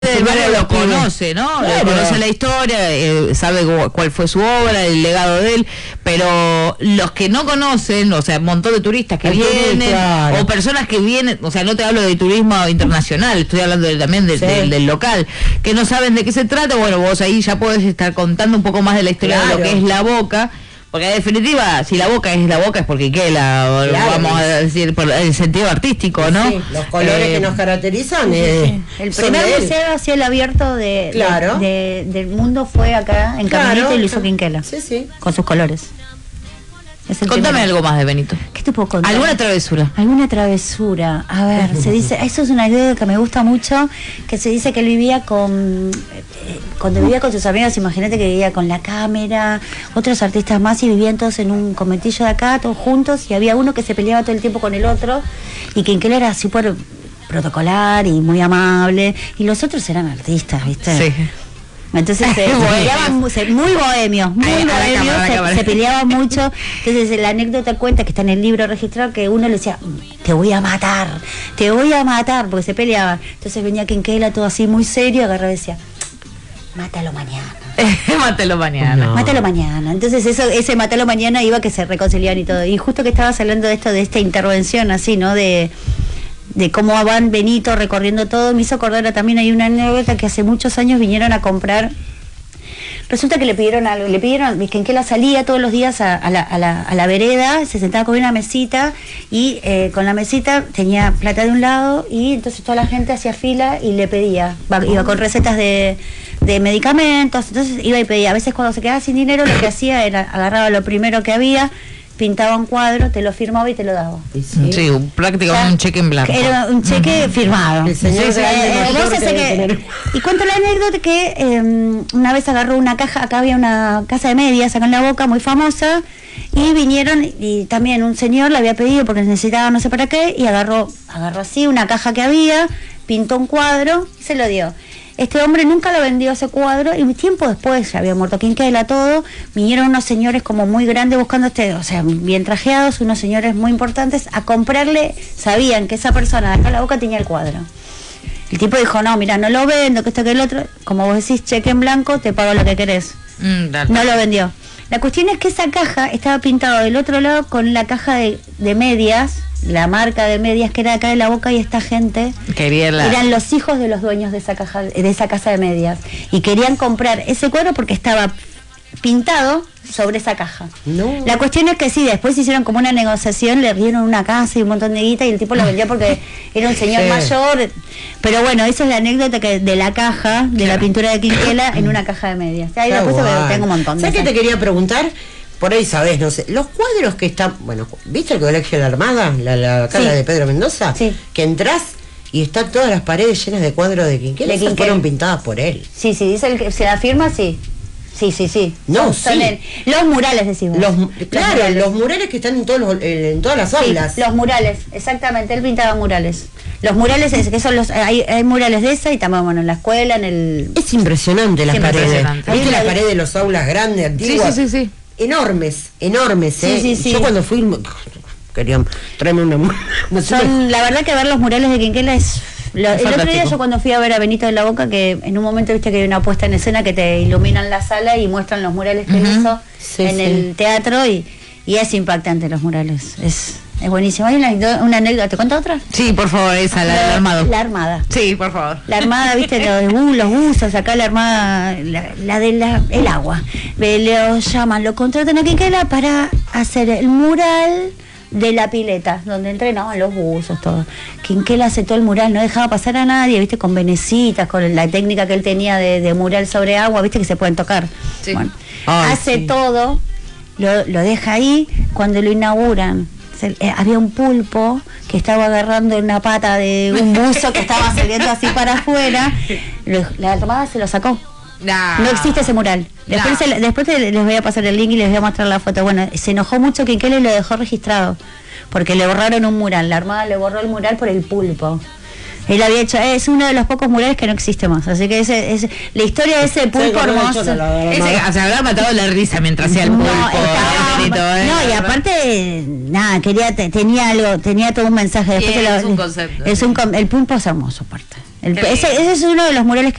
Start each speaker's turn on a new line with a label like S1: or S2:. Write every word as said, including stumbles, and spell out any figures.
S1: El barrio lo conoce, ¿no? Claro. Conoce la historia, eh, sabe cuál fue su obra, el legado de él, pero los que no conocen, o sea, un montón de turistas que el vienen, claro. o personas que vienen, o sea, no te hablo de turismo internacional, estoy hablando de, también de, sí. del, del local, que no saben de qué se trata. Bueno, vos ahí ya podés estar contando un poco más de la historia claro. de lo que es La Boca. Porque en definitiva, si La Boca es La Boca es porque Iquela, claro, vamos a decir, por el sentido artístico, ¿no?
S2: Sí, los colores eh, que nos caracterizan.
S3: Sí,
S2: eh,
S3: sí. El primer museo a cielo abierto de, claro. de, de, del mundo fue acá, en Caminito, claro. y lo hizo Quinquela.
S2: Sí, sí.
S3: Con sus colores.
S1: Contame primero. algo más de Benito.
S3: ¿Qué te puedo contar?
S1: ¿Alguna travesura?
S3: Alguna travesura. A ver, se dice, eso es una idea que me gusta mucho, que se dice que él vivía con, eh, cuando vivía con sus amigos, imagínate que vivía con la cámara, otros artistas más, y vivían todos en un conventillo de acá, todos juntos, y había uno que se peleaba todo el tiempo con el otro, y que él era súper protocolar y muy amable, y los otros eran artistas, ¿viste? Sí. Entonces se, se peleaban muy, muy bohemios, muy Ay, bohemios, cámara, se, se peleaban mucho. Entonces la anécdota cuenta, que está en el libro registrado, que uno le decía, te voy a matar, te voy a matar, porque se peleaban. Entonces venía Quinquela todo así muy serio, agarraba y decía, mátalo mañana.
S1: Mátalo mañana.
S3: No. Mátalo mañana. Entonces eso, ese mátalo mañana iba a que se reconciliaban y todo. Y justo que estabas hablando de esto, de esta intervención así, ¿no? De... de cómo van Benito recorriendo todo, me hizo acordar también, hay una anécdota que hace muchos años vinieron a comprar, resulta que le pidieron algo, le pidieron, Quinquela salía todos los días a, a, la, a, la, a la vereda, se sentaba con una mesita y eh, con la mesita tenía plata de un lado y entonces toda la gente hacía fila y le pedía, iba con recetas de, de medicamentos, entonces iba y pedía, a veces cuando se quedaba sin dinero lo que hacía era agarraba lo primero que había, pintaba un cuadro, te lo firmaba y te lo daba.
S1: Sí, sí, prácticamente o sea, un cheque en blanco.
S3: Era un cheque uh-huh. firmado.
S2: El señor sí, sí,
S3: eh, que que, y cuento la anécdota que eh, una vez agarró una caja, acá había una casa de medias acá en La Boca muy famosa, y vinieron y también un señor le había pedido porque necesitaba no sé para qué, y agarró, agarró así una caja que había, pintó un cuadro y se lo dio. Este hombre nunca lo vendió ese cuadro y tiempo después, ya había muerto Quinquela, todo, vinieron unos señores como muy grandes buscando este, o sea, bien trajeados, unos señores muy importantes, a comprarle, sabían que esa persona de acá a La Boca tenía el cuadro. El tipo dijo, no, mira, no lo vendo, que esto, que el otro, como vos decís, cheque en blanco, te pago lo que querés. Mm, no lo vendió. La cuestión es que esa caja estaba pintada del otro lado con la caja de, de medias, la marca de medias que era de acá de La Boca, y esta gente
S1: quería la...
S3: eran los hijos de los dueños de esa caja, de esa casa de medias, y querían comprar ese cuadro porque estaba pintado sobre esa caja. No. La cuestión es que sí, después hicieron como una negociación, le dieron una casa y un montón de guita y el tipo lo vendió porque era un señor sí. mayor, pero bueno, esa es la anécdota que de la caja, de claro. la pintura de Quinquela en una caja de medias. Ahí después tengo un montón.
S2: ¿Sabes qué te quería preguntar? Por ahí sabés, no sé, los cuadros que están, bueno, ¿viste el Colegio de la Armada? La, la cara sí. de Pedro Mendoza,
S3: sí.
S2: que entras y están todas las paredes llenas de cuadros de Quinquela, esas fueron pintadas por él.
S3: Sí, sí, dice el que se la firma, sí. Sí, sí, sí.
S2: No,
S3: son, son
S2: sí.
S3: el, los murales, decimos.
S2: Los, claro, los murales. los murales que están en, todos los, en todas las aulas.
S3: Sí, los murales, exactamente, él pintaba murales. Los murales, es, que son los, hay, hay murales de esa y también, bueno, en la escuela, en el...
S2: Es impresionante las paredes.
S1: Impresionante.
S2: ¿Viste la pared de los aulas grandes, antiguas?
S1: Sí, sí, sí, sí.
S2: Enormes, enormes, ¿eh?
S3: Sí, sí, sí.
S2: Yo cuando fui, querían traerme una...
S3: No son, la verdad que ver los murales de Quinquela es... Lo, el otro día yo cuando fui a ver a Benito de La Boca, que en un momento viste que hay una puesta en escena que te iluminan la sala y muestran los murales que uh-huh. él hizo sí, en sí. el teatro, y, y es impactante los murales, es, es buenísimo. Hay una, una anécdota, ¿te cuento otra?
S1: Sí, por favor, esa, la, la, la Armada.
S3: La Armada.
S1: Sí, por favor.
S3: La Armada, viste, los, uh, los buzos, acá la Armada, la, la de la, el agua, lo llaman, lo contratan a Quinquela para hacer el mural de la pileta, donde entrenaban los buzos, todo. Quinquela hace todo el mural, no dejaba pasar a nadie, viste, con venecitas, con la técnica que él tenía de, de mural sobre agua, viste, que se pueden tocar. Sí. Bueno, Ay, hace sí. todo, lo, lo deja ahí. Cuando lo inauguran, se, eh, había un pulpo que estaba agarrando una pata de un buzo que estaba saliendo así para afuera, lo, la Armada se lo sacó. No. no existe ese mural. Después, no. se, después les voy a pasar el link y les voy a mostrar la foto. Bueno, se enojó mucho Quinquela y lo dejó registrado porque le borraron un mural. La Armada le borró el mural por el pulpo. Él había hecho, es uno de los pocos murales que no existe más. Así que ese, ese, la historia de ese pulpo sí, hermoso.
S1: La, la, la, ese, o sea, habrá matado la risa mientras hacía el pulpo. No, estaba,
S3: Benito, ¿eh? No, y aparte, nada, quería, tenía algo, tenía todo un mensaje. Después
S1: sí,
S3: lo,
S1: es un concepto.
S3: Es un, el pulpo es hermoso, aparte. El, ese, ese es uno de los murales que